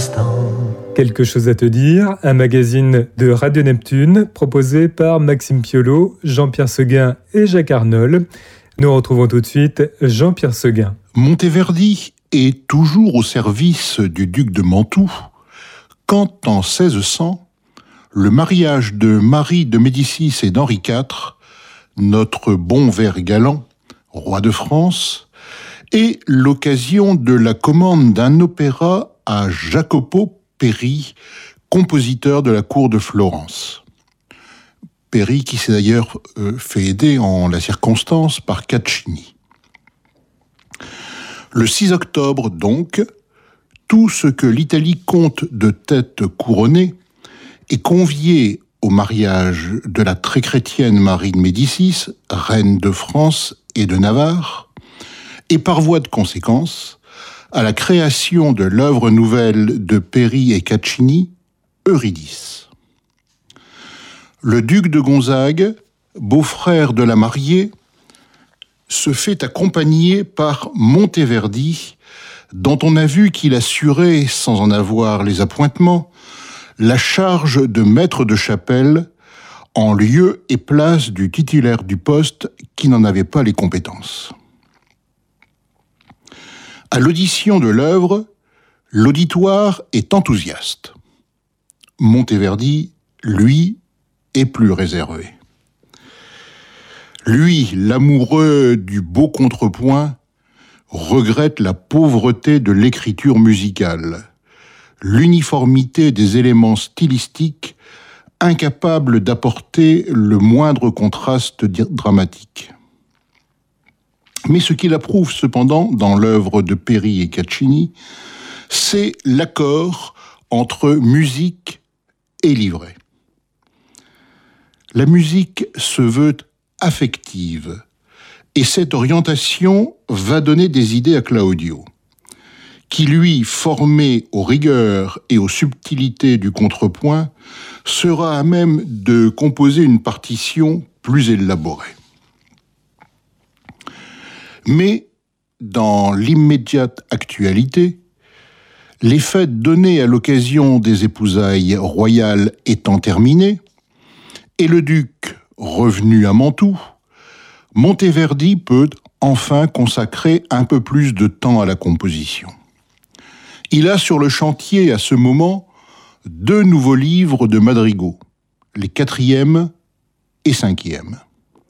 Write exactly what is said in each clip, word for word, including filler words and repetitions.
instant. Quelque chose à te dire, un magazine de Radio Neptune proposé par Maxime Piolo, Jean-Pierre Seguin et Jacques Arnold. Nous retrouvons tout de suite Jean-Pierre Seguin. Monteverdi est toujours au service du duc de Mantoue quand, en seize cents, le mariage de Marie de Médicis et d'Henri quatre, notre bon vert galant, roi de France, est l'occasion de la commande d'un opéra à Jacopo Peri, compositeur de la cour de Florence. Peri qui s'est d'ailleurs euh, fait aider en la circonstance par Caccini. Le six octobre, donc, tout ce que l'Italie compte de têtes couronnées est convié au mariage de la très chrétienne Marie de Médicis, reine de France et de Navarre, et par voie de conséquence, à la création de l'œuvre nouvelle de Peri et Caccini, Eurydice. Le duc de Gonzague, beau-frère de la mariée, se fait accompagner par Monteverdi, dont on a vu qu'il assurait, sans en avoir les appointements, la charge de maître de chapelle en lieu et place du titulaire du poste qui n'en avait pas les compétences. À l'audition de l'œuvre, l'auditoire est enthousiaste. Monteverdi, lui, est plus réservé. Lui, l'amoureux du beau contrepoint, regrette la pauvreté de l'écriture musicale, l'uniformité des éléments stylistiques, incapable d'apporter le moindre contraste dramatique. Mais ce qu'il approuve cependant dans l'œuvre de Peri et Caccini, c'est l'accord entre musique et livret. La musique se veut affective, et cette orientation va donner des idées à Claudio, qui lui, formé aux rigueurs et aux subtilités du contrepoint, sera à même de composer une partition plus élaborée. Mais, dans l'immédiate actualité, les fêtes données à l'occasion des épousailles royales étant terminées, et le duc revenu à Mantoue, Monteverdi peut enfin consacrer un peu plus de temps à la composition. Il a sur le chantier à ce moment deux nouveaux livres de madrigaux, les quatrième et cinquième.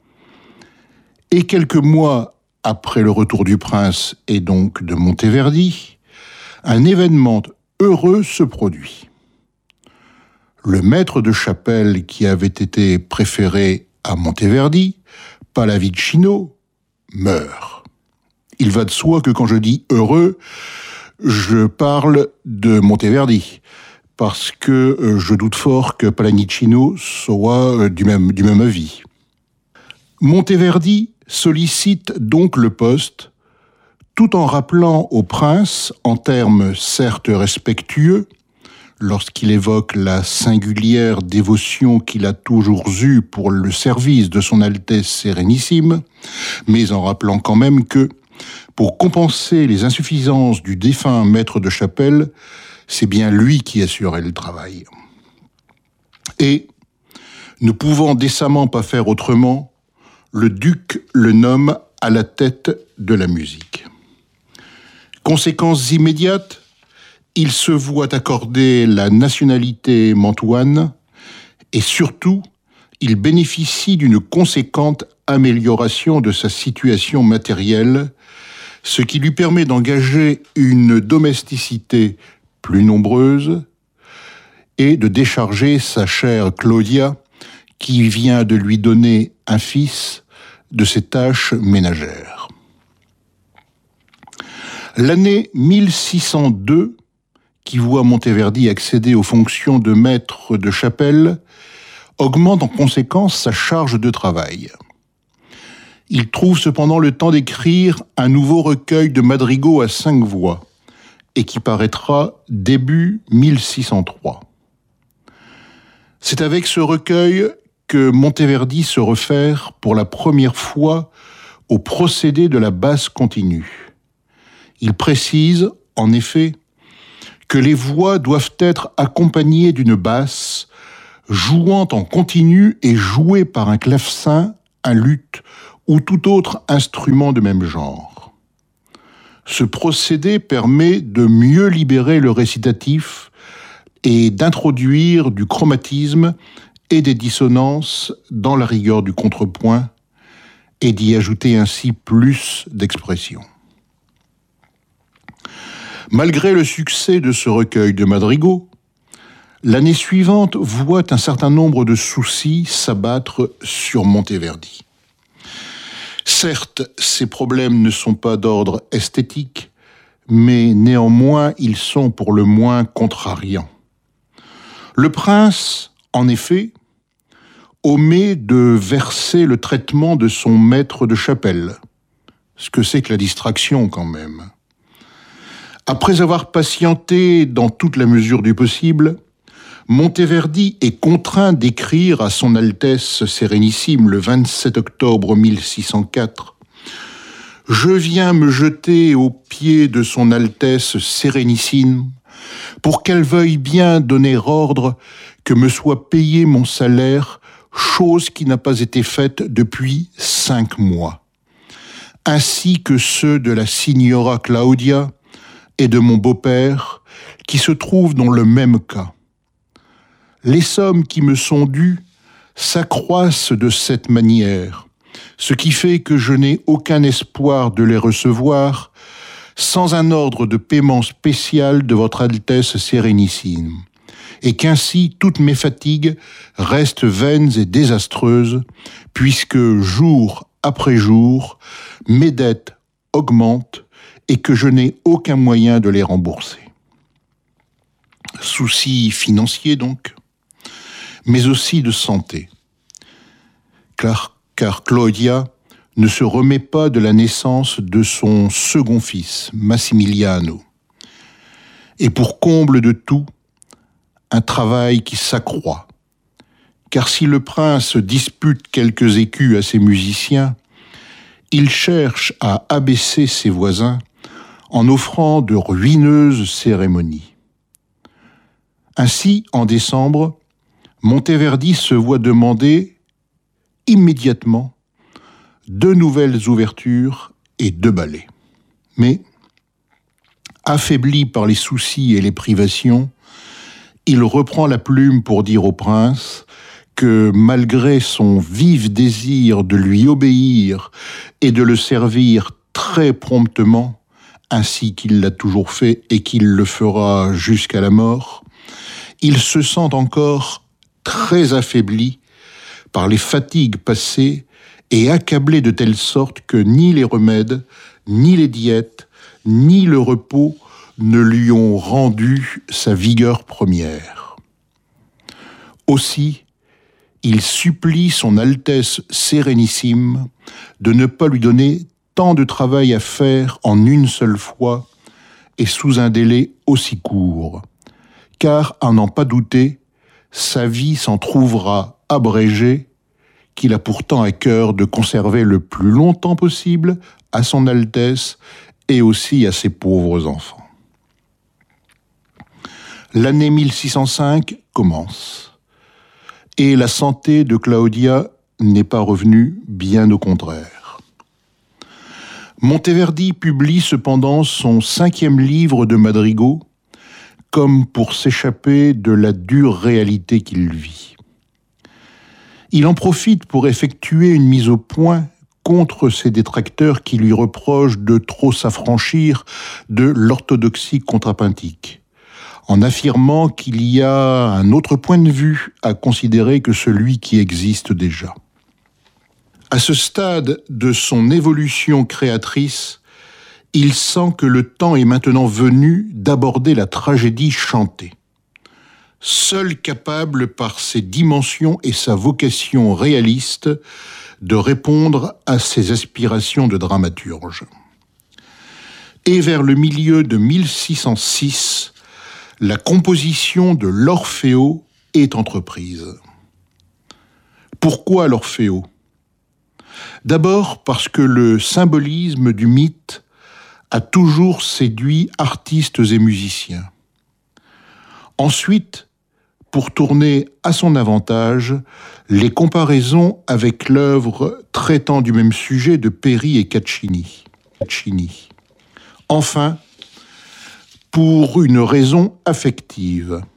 Et quelques mois après le retour du prince et donc de Monteverdi, un événement heureux se produit. Le maître de chapelle qui avait été préféré à Monteverdi, Pallavicino, meurt. Il va de soi que quand je dis heureux, je parle de Monteverdi, parce que je doute fort que Pallavicino soit du même, du même avis. Monteverdi sollicite donc le poste, tout en rappelant au prince, en termes certes respectueux, lorsqu'il évoque la singulière dévotion qu'il a toujours eue pour le service de son Altesse Sérénissime, mais en rappelant quand même que, pour compenser les insuffisances du défunt maître de chapelle, c'est bien lui qui assurait le travail. Et, ne pouvant décemment pas faire autrement, le duc le nomme à la tête de la musique. Conséquences immédiates, il se voit accorder la nationalité mantoune et surtout, il bénéficie d'une conséquente amélioration de sa situation matérielle, ce qui lui permet d'engager une domesticité plus nombreuse et de décharger sa chère Claudia, qui vient de lui donner un fils, de ses tâches ménagères. L'année mille six cent deux, qui voit Monteverdi accéder aux fonctions de maître de chapelle, augmente en conséquence sa charge de travail. Il trouve cependant le temps d'écrire un nouveau recueil de madrigaux à cinq voix, et qui paraîtra début mille six cent trois. C'est avec ce recueil que Monteverdi se réfère pour la première fois au procédé de la basse continue. Il précise, en effet, que les voix doivent être accompagnées d'une basse, jouant en continu et jouée par un clavecin, un luth ou tout autre instrument de même genre. Ce procédé permet de mieux libérer le récitatif et d'introduire du chromatisme et des dissonances dans la rigueur du contrepoint et d'y ajouter ainsi plus d'expression. Malgré le succès de ce recueil de madrigaux, l'année suivante voit un certain nombre de soucis s'abattre sur Monteverdi. Certes, ces problèmes ne sont pas d'ordre esthétique, mais néanmoins ils sont pour le moins contrariants. Le prince, en effet, omet de verser le traitement de son maître de chapelle. Ce que c'est que la distraction quand même. Après avoir patienté dans toute la mesure du possible, Monteverdi est contraint d'écrire à son Altesse Sérénissime le vingt-sept octobre mille six cent quatre « Je viens me jeter aux pieds de son Altesse Sérénissime pour qu'elle veuille bien donner ordre que me soit payé mon salaire, chose qui n'a pas été faite depuis cinq mois, ainsi que ceux de la signora Claudia et de mon beau-père, qui se trouvent dans le même cas. Les sommes qui me sont dues s'accroissent de cette manière, ce qui fait que je n'ai aucun espoir de les recevoir sans un ordre de paiement spécial de votre Altesse Sérénissime, et qu'ainsi toutes mes fatigues restent vaines et désastreuses, puisque jour après jour, mes dettes augmentent et que je n'ai aucun moyen de les rembourser. Soucis financiers donc, mais aussi de santé. Car, car Claudia ne se remet pas de la naissance de son second fils, Massimiliano. Et pour comble de tout, un travail qui s'accroît. Car si le prince dispute quelques écus à ses musiciens, il cherche à abaisser ses voisins en offrant de ruineuses cérémonies. Ainsi, en décembre, Monteverdi se voit demander immédiatement deux nouvelles ouvertures et deux ballets. Mais, affaibli par les soucis et les privations, il reprend la plume pour dire au prince que malgré son vif désir de lui obéir et de le servir très promptement, ainsi qu'il l'a toujours fait et qu'il le fera jusqu'à la mort, il se sent encore très affaibli par les fatigues passées et accablé de telle sorte que ni les remèdes, ni les diètes, ni le repos ne lui ont rendu sa vigueur première. Aussi, il supplie son Altesse Sérénissime de ne pas lui donner tant de travail à faire en une seule fois et sous un délai aussi court, car, à n'en pas douter, sa vie s'en trouvera abrégée, qu'il a pourtant à cœur de conserver le plus longtemps possible à son Altesse et aussi à ses pauvres enfants. L'année mille six cent cinq commence, et la santé de Claudia n'est pas revenue, bien au contraire. Monteverdi publie cependant son cinquième livre de madrigaux, comme pour s'échapper de la dure réalité qu'il vit. Il en profite pour effectuer une mise au point contre ses détracteurs qui lui reprochent de trop s'affranchir de l'orthodoxie contrapuntique, en affirmant qu'il y a un autre point de vue à considérer que celui qui existe déjà. À ce stade de son évolution créatrice, il sent que le temps est maintenant venu d'aborder la tragédie chantée. Seul capable par ses dimensions et sa vocation réaliste de répondre à ses aspirations de dramaturge. Et vers le milieu de mille six cent six, la composition de l'Orfeo est entreprise. Pourquoi l'Orfeo ? D'abord parce que le symbolisme du mythe a toujours séduit artistes et musiciens. Ensuite, pour tourner à son avantage les comparaisons avec l'œuvre traitant du même sujet de Peri et Caccini. Caccini. Enfin, pour une raison affective.